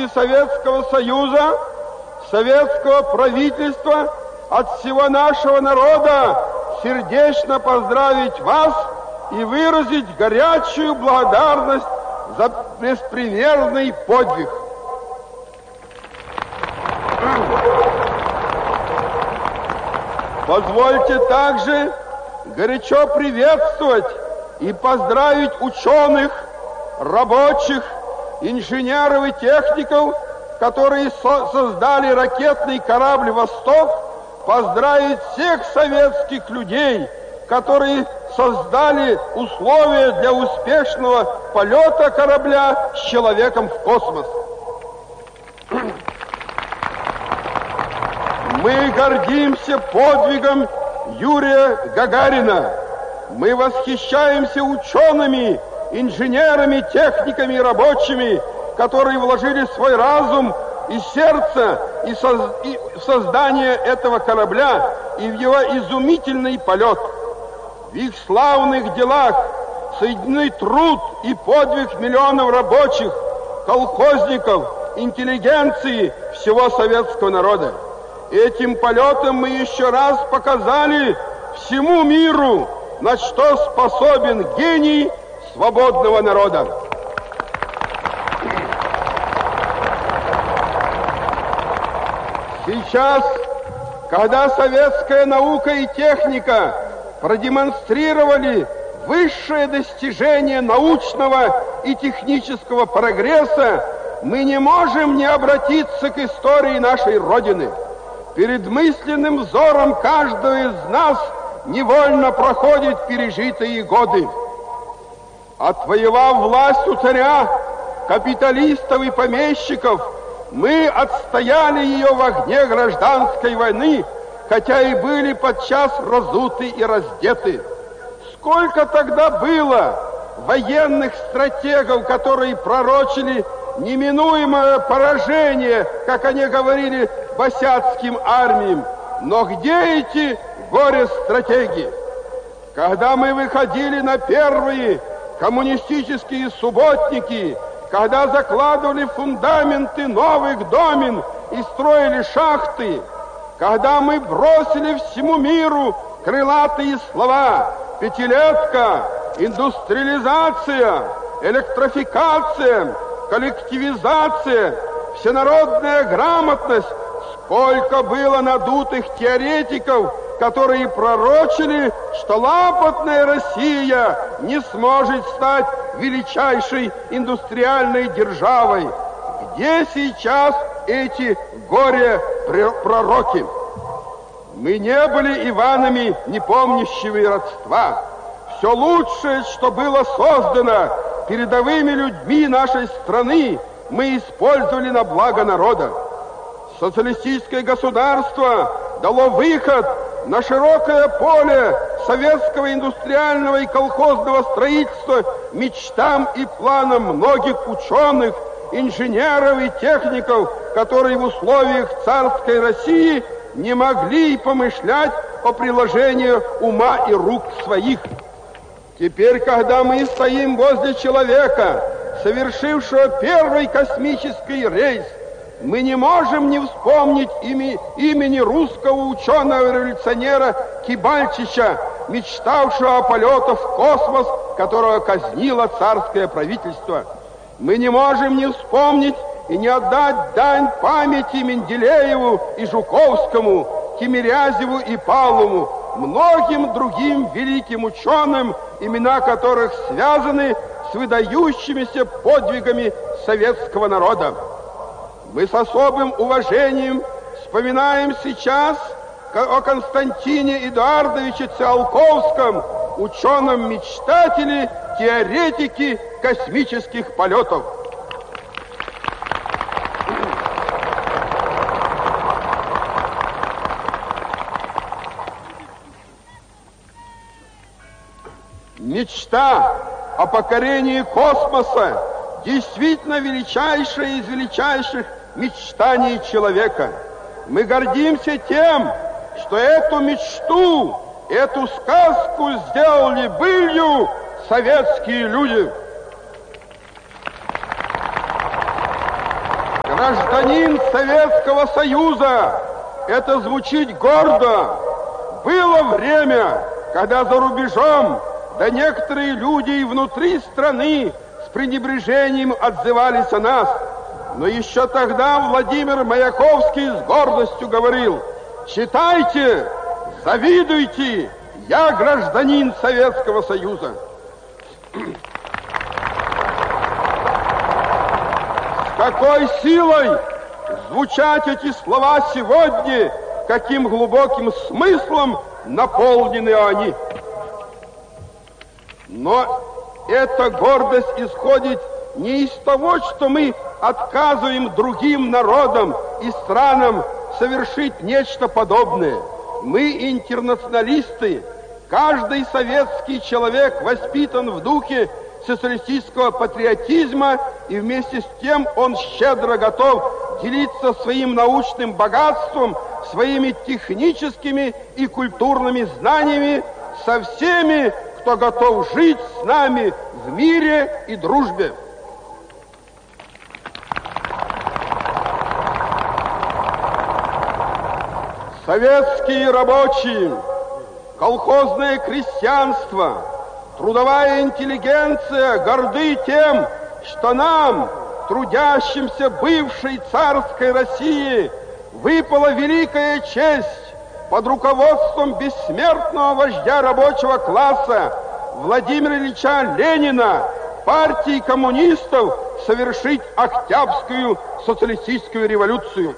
имени Советского Союза, советского правительства, от всего нашего народа сердечно поздравить вас и выразить горячую благодарность за беспримерный подвиг. Позвольте также горячо приветствовать и поздравить ученых, рабочих, инженеров и техников, которые создали ракетный корабль «Восток», поздравить всех советских людей, которые создали условия для успешного полета корабля с человеком в космос. Мы гордимся подвигом Юрия Гагарина. Мы восхищаемся учеными, инженерами, техниками и рабочими, которые вложили свой разум и сердце в создание этого корабля и в его изумительный полет. В их славных делах соединены труд и подвиг миллионов рабочих, колхозников, интеллигенции всего советского народа. Этим полетом мы еще раз показали всему миру, на что способен гений свободного народа. Сейчас, когда советская наука и техника продемонстрировали высшее достижение научного и технического прогресса, мы не можем не обратиться к истории нашей Родины. Перед мысленным взором каждого из нас невольно проходят пережитые годы. Отвоевав власть у царя, капиталистов и помещиков, мы отстояли ее в огне гражданской войны, хотя и были подчас разуты и раздеты. Сколько тогда было военных стратегов, которые пророчили неминуемое поражение, как они говорили, босяцким армиям. Но где эти горе-стратеги? Когда мы выходили на первые коммунистические субботники, когда закладывали фундаменты новых домен и строили шахты, когда мы бросили всему миру крылатые слова: пятилетка, индустриализация, электрификация, коллективизация, всенародная грамотность, сколько было надутых теоретиков, которые пророчили, что лапотная Россия не сможет стать величайшей индустриальной державой. Где сейчас эти горе-пророки? Мы не были Иванами, не помнящими родства. Все лучшее, что было создано передовыми людьми нашей страны, мы использовали на благо народа. Социалистическое государство дало выход на широкое поле советского индустриального и колхозного строительства мечтам и планам многих ученых, инженеров и техников, которые в условиях царской России не могли и помышлять о приложении ума и рук своих. Теперь, когда мы стоим возле человека, совершившего первый космический рейс, мы не можем не вспомнить имени русского ученого-революционера Кибальчича, мечтавшего о полетах в космос, которого казнило царское правительство. Мы не можем не вспомнить и не отдать дань памяти Менделееву и Жуковскому, Тимирязеву и Павлову, многим другим великим ученым, имена которых связаны с выдающимися подвигами советского народа. Мы с особым уважением вспоминаем сейчас о Константине Эдуардовиче Циолковском, ученом-мечтателе, теоретике космических полетов. Мечта о покорении космоса действительно величайшая из величайших мечтаний человека. Мы гордимся тем, что эту мечту, эту сказку сделали былью советские люди. Гражданин Советского Союза. Это звучит гордо. Было время, когда за рубежом, да некоторые люди и внутри страны с пренебрежением отзывались о нас. Но еще тогда Владимир Маяковский с гордостью говорил: читайте, завидуйте, я гражданин Советского Союза. С какой силой звучат эти слова сегодня, каким глубоким смыслом наполнены они. Но эта гордость исходит не из того, что мы отказываем другим народам и странам совершить нечто подобное. Мы интернационалисты. Каждый советский человек воспитан в духе социалистического патриотизма, и вместе с тем он щедро готов делиться своим научным богатством, своими техническими и культурными знаниями со всеми, кто готов жить с нами в мире и дружбе. Советские рабочие, колхозное крестьянство, трудовая интеллигенция горды тем, что нам, трудящимся бывшей царской России, выпала великая честь под руководством бессмертного вождя рабочего класса Владимира Ильича Ленина, партии коммунистов, совершить Октябрьскую социалистическую революцию.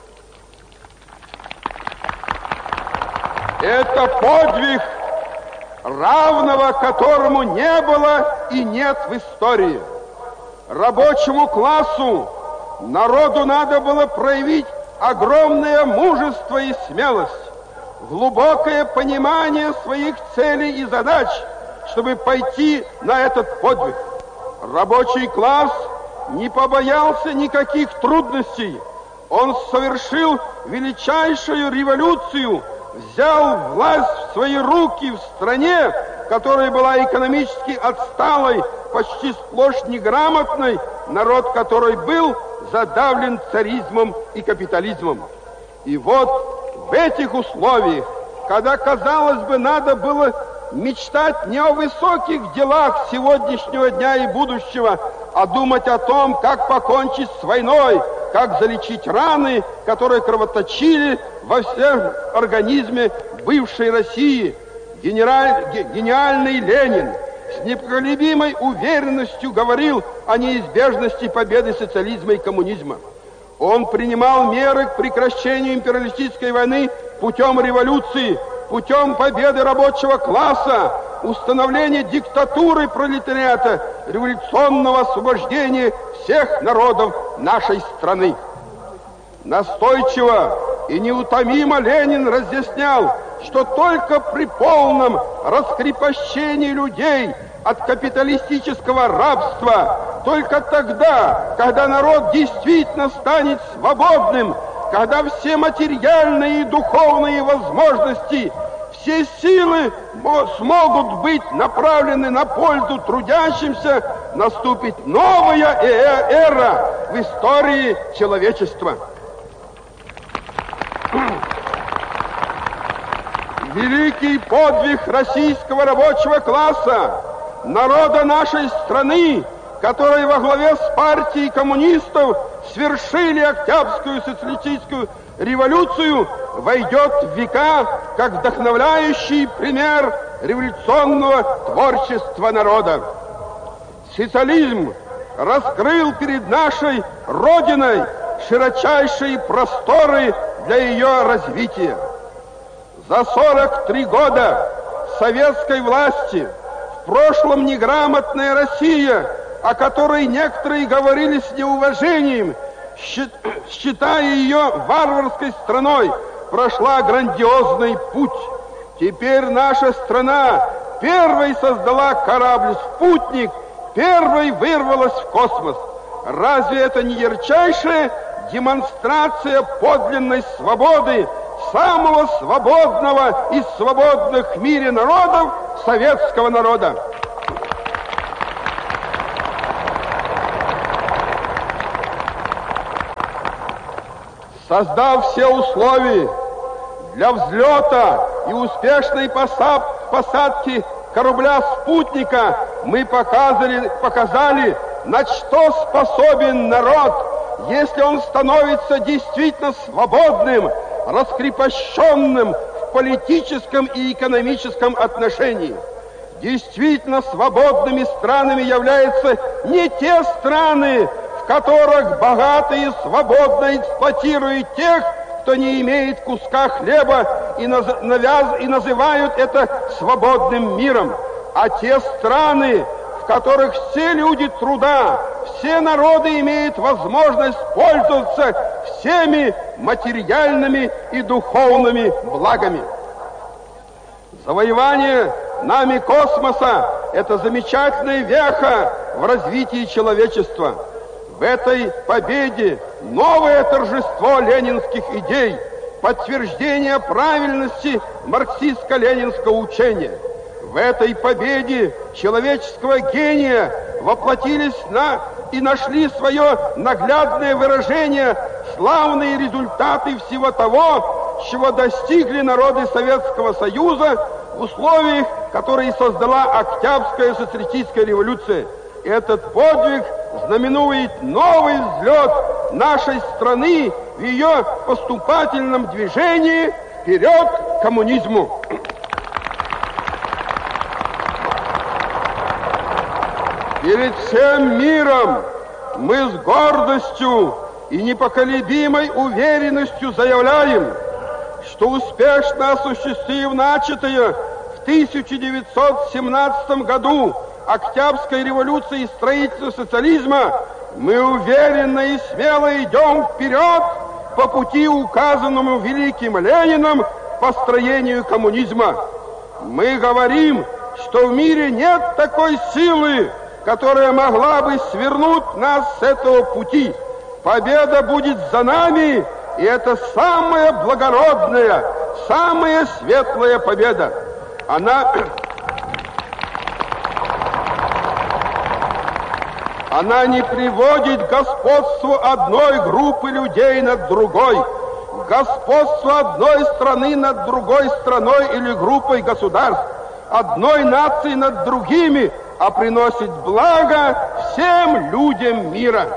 Это подвиг, равного которому не было и нет в истории. Рабочему классу, народу надо было проявить огромное мужество и смелость, глубокое понимание своих целей и задач, чтобы пойти на этот подвиг. Рабочий класс не побоялся никаких трудностей. Он совершил величайшую революцию, взял власть в свои руки в стране, которая была экономически отсталой, почти сплошь неграмотной, народ которой был задавлен царизмом и капитализмом. И вот в этих условиях, когда, казалось бы, надо было мечтать не о высоких делах сегодняшнего дня и будущего, а думать о том, как покончить с войной, как залечить раны, которые кровоточили во всем организме бывшей России, гениальный Ленин с непоколебимой уверенностью говорил о неизбежности победы социализма и коммунизма. Он принимал меры к прекращению империалистической войны путем революции, путем победы рабочего класса, установления диктатуры пролетариата, революционного освобождения всех народов нашей страны. Настойчиво и неутомимо Ленин разъяснял, что только при полном раскрепощении людей от капиталистического рабства, только тогда, когда народ действительно станет свободным, когда все материальные и духовные возможности, все силы смогут быть направлены на пользу трудящимся, наступит новая эра в истории человечества. Великий подвиг российского рабочего класса, народа нашей страны, которые во главе с партией коммунистов свершили Октябрьскую социалистическую революцию, войдет в века как вдохновляющий пример революционного творчества народа. Социализм раскрыл перед нашей Родиной широчайшие просторы для ее развития. За 43 года советской власти в прошлом неграмотная Россия, о которой некоторые говорили с неуважением, считая ее варварской страной, прошла грандиозный путь. Теперь наша страна первой создала корабль-спутник, первой вырвалась в космос. Разве это не ярчайшая демонстрация подлинной свободы, самого свободного из свободных в мире народов, советского народа? Создав все условия для взлета и успешной посадки корабля-спутника, мы показали, на что способен народ, если он становится действительно свободным, раскрепощенным в политическом и экономическом отношении. Действительно свободными странами являются не те страны, в которых богатые свободно эксплуатируют тех, кто не имеет куска хлеба, и называют это свободным миром, а те страны, в которых все люди труда, все народы имеют возможность пользоваться всеми материальными и духовными благами. Завоевание нами космоса – это замечательная веха в развитии человечества. В этой победе новое торжество ленинских идей, подтверждение правильности марксистско-ленинского учения. В этой победе человеческого гения воплотились и нашли свое наглядное выражение славные результаты всего того, чего достигли народы Советского Союза в условиях, которые создала Октябрьская социалистическая революция. Этот подвиг знаменует новый взлет нашей страны в ее поступательном движении вперед к коммунизму. Перед всем миром мы с гордостью и непоколебимой уверенностью заявляем, что успешно осуществив начатое в 1917 году Октябрьской революции и строительства социализма, мы уверенно и смело идем вперед по пути, указанному великим Лениным к построению коммунизма. Мы говорим, что в мире нет такой силы, которая могла бы свернуть нас с этого пути. Победа будет за нами, и это самая благородная, самая светлая победа. Она не приводит к господству одной группы людей над другой, к господству одной страны над другой страной или группой государств, одной нации над другими, а приносит благо всем людям мира.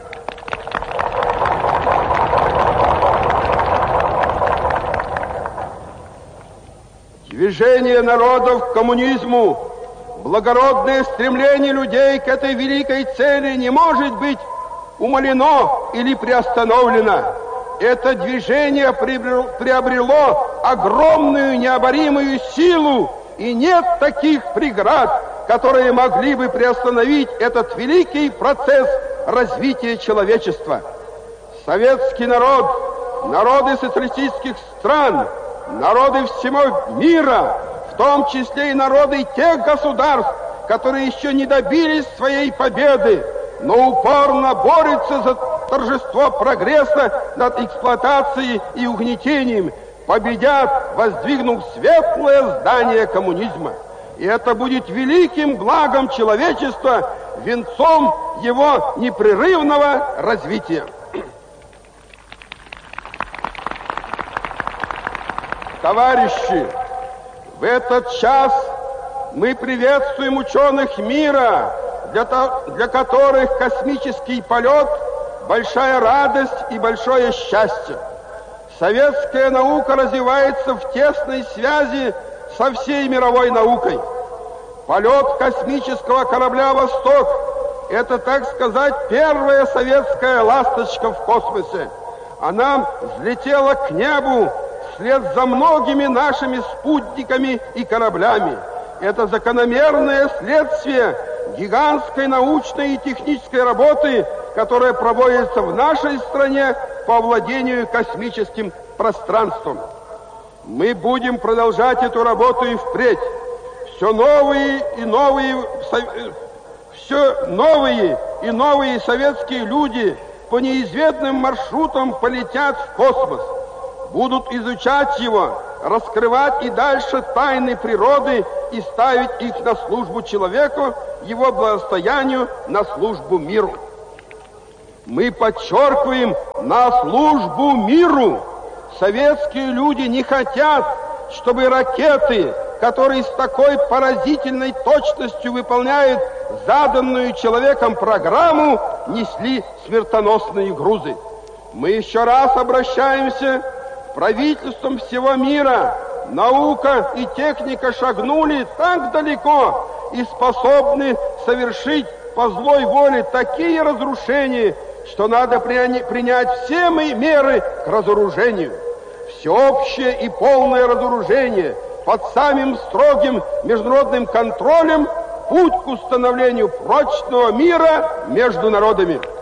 Движение народов к коммунизму, благородное стремление людей к этой великой цели не может быть умалено или приостановлено. Это движение приобрело огромную необоримую силу, и нет таких преград, которые могли бы приостановить этот великий процесс развития человечества. Советский народ, народы социалистических стран, народы всего мира, в том числе и народы тех государств, которые еще не добились своей победы, но упорно борются за торжество прогресса над эксплуатацией и угнетением, победят, воздвигнув светлое здание коммунизма. И это будет великим благом человечества, венцом его непрерывного развития. Товарищи, в этот час мы приветствуем ученых мира, для которых космический полет – большая радость и большое счастье. Советская наука развивается в тесной связи со всей мировой наукой. Полет космического корабля «Восток» – это, так сказать, первая советская ласточка в космосе. Она взлетела к небу вслед за многими нашими спутниками и кораблями. Это закономерное следствие гигантской научной и технической работы, которая проводится в нашей стране по овладению космическим пространством. Мы будем продолжать эту работу и впредь. Все новые и новые советские люди по неизведанным маршрутам полетят в космос, будут изучать его, раскрывать и дальше тайны природы и ставить их на службу человеку, его благосостоянию, на службу миру. Мы подчеркиваем на службу миру. Советские люди не хотят, чтобы ракеты, которые с такой поразительной точностью выполняют заданную человеком программу, несли смертоносные грузы. Мы еще раз обращаемся к правительствам всего мира. Наука и техника шагнули так далеко и способны совершить по злой воле такие разрушения, что надо принять все меры к разоружению. Всеобщее и полное разоружение под самым строгим международным контролем — путь к установлению прочного мира между народами.